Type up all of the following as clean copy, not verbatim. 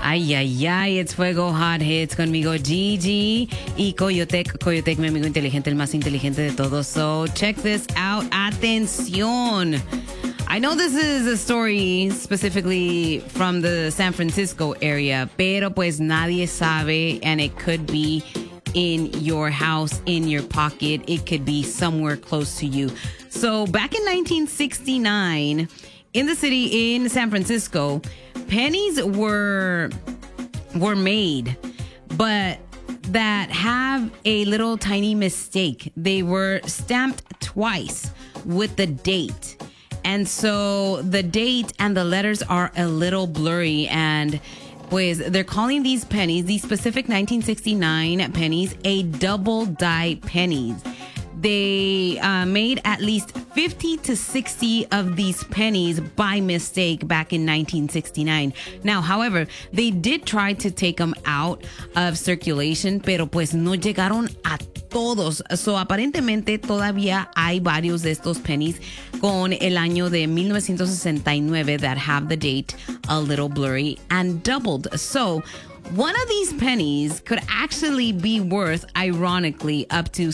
Ay, ay, ay, it's Fuego Hot Hits conmigo Gigi y Coyotec. Coyotec, mi amigo inteligente, el más inteligente de todos. So check this out. Atención. I know this is a story specifically from the San Francisco area, pero pues nadie sabe, and it could be in your house, in your pocket. It could be somewhere close to you. So back in 1969, in the city in San Francisco, pennies were made, but that have a little tiny mistake. They were stamped twice with the date. And so the date and the letters are a little blurry, and pues they're calling these pennies, these specific 1969 pennies, a double die pennies. They made at least 50 to 60 of these pennies by mistake back in 1969. Now, however, they did try to take them out of circulation, pero pues no llegaron a todos. So, aparentemente todavía hay varios de estos pennies con el año de 1969 that have the date a little blurry and doubled. So, one of these pennies could actually be worth, ironically, up to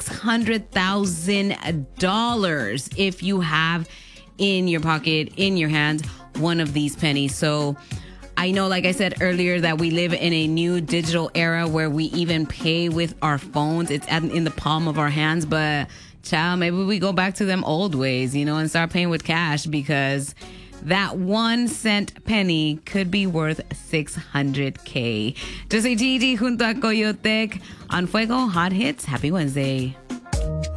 $600,000 if you have in your pocket, in your hands, one of these pennies. So I know, like I said earlier, that we live in a new digital era where we even pay with our phones. It's in the palm of our hands. But, child, maybe we go back to them old ways, and start paying with cash, because that 1 cent penny could be worth $600K. Yo soy Gigi junto a Coyotec on Fuego Hot Hits. Happy Wednesday.